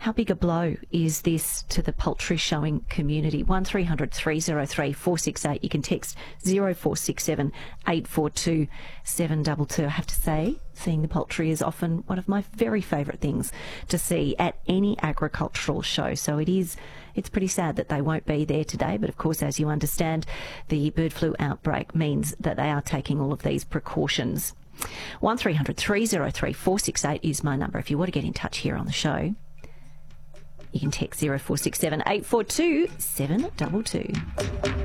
How big a blow is this to the poultry showing community? 1300 303 468. You can text 0467 842 722. I have to say, seeing the poultry is often one of my very favourite things to see at any agricultural show. So it's pretty sad that they won't be there today. But of course, as you understand, the bird flu outbreak means that they are taking all of these precautions. 1300 303 468 is my number. If you want to get in touch here on the show, you can text 0467 842 722.